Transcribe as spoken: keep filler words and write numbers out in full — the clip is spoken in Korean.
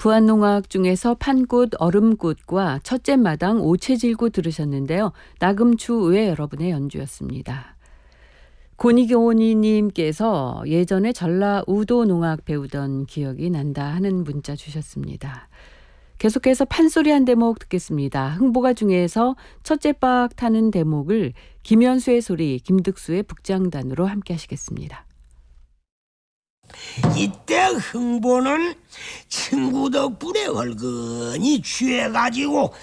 부안농악 중에서 판꽃, 얼음꽃과 첫째 마당, 오체질고 들으셨는데요. 나금추 외 여러분의 연주였습니다. 고니교니님께서 예전에 전라 우도 농악 배우던 기억이 난다 하는 문자 주셨습니다. 계속해서 판소리 한 대목 듣겠습니다. 흥보가 중에서 첫째 박 타는 대목을 김현수의 소리, 김득수의 북장단으로 함께 하시겠습니다. 이때 흥보는 친구 덕분에 얼근히 취해가지고